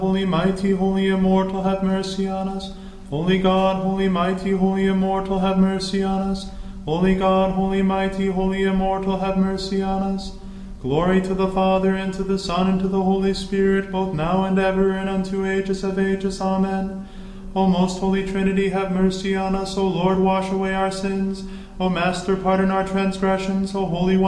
Holy mighty, holy immortal, have mercy on us. Holy God, holy mighty, holy immortal, have mercy on us. Holy God, holy mighty, holy immortal, have mercy on us. Glory to the Father, and to the Son, and to the Holy Spirit, both now and ever, and unto ages of ages. Amen. O most holy Trinity, have mercy on us. O Lord, wash away our sins. O Master, pardon our transgressions. O Holy One,